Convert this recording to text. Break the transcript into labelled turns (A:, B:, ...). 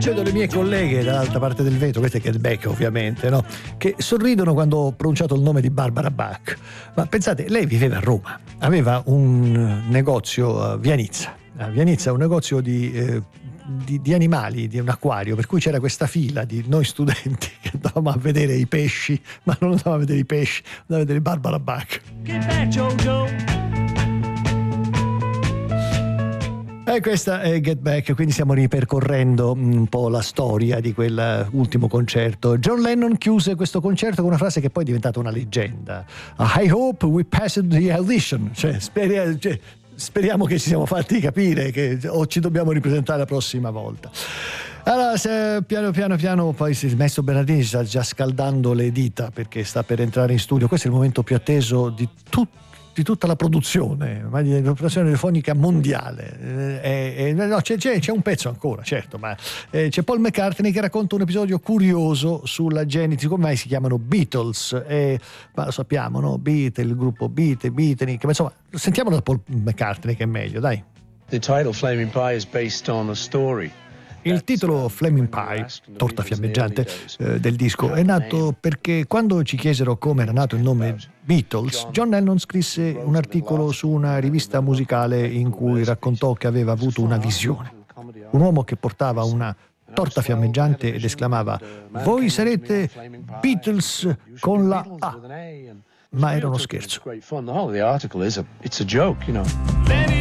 A: C'è delle mie colleghe dall'altra parte del vetro, queste Get Back ovviamente, no? Che sorridono quando ho pronunciato il nome di Barbara Bach. Ma pensate, lei viveva a Roma, aveva un negozio a Vianizza. A Vianizza un negozio di animali, di un acquario, per cui c'era questa fila di noi studenti che andavamo a vedere i pesci, ma non andavamo a vedere i pesci, andavamo a vedere Barbara Bach. Get back, Jojo! E questa è Get Back, quindi stiamo ripercorrendo un po' la storia di quell'ultimo concerto. John Lennon chiuse questo concerto con una frase che poi è diventata una leggenda. I hope we passed the audition, cioè speriamo che ci siamo fatti capire o ci dobbiamo ripresentare la prossima volta. Allora, piano poi Maestro Bernardini sta già scaldando le dita perché sta per entrare in studio. Questo è il momento più atteso di tutta la produzione, ma di produzione radiofonica mondiale. No, c'è un pezzo ancora, certo, ma c'è Paul McCartney che racconta un episodio curioso sulla genesi, come mai si chiamano Beatles, ma lo sappiamo, no? Beatle, il gruppo Beatnik, ma insomma, sentiamolo da Paul McCartney che è meglio, dai.
B: The title Flaming Pie is based on a story.
A: Il titolo Flaming Pie, torta fiammeggiante, del disco è nato perché quando ci chiesero come era nato il nome Beatles, John Lennon scrisse un articolo su una rivista musicale in cui raccontò che aveva avuto una visione. Un uomo che portava una torta fiammeggiante ed esclamava: "Voi sarete Beatles con la A". Ma era uno scherzo.